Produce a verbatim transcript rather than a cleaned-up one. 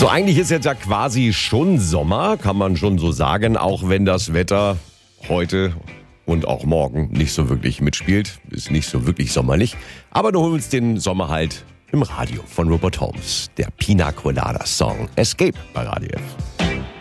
So, eigentlich ist jetzt ja quasi schon Sommer, kann man schon so sagen, auch wenn das Wetter heute und auch morgen nicht so wirklich mitspielt. Ist nicht so wirklich sommerlich. Aber wir holen uns den Sommer halt im Radio von Robert Holmes. Der Pina Colada Song Escape bei Radio F.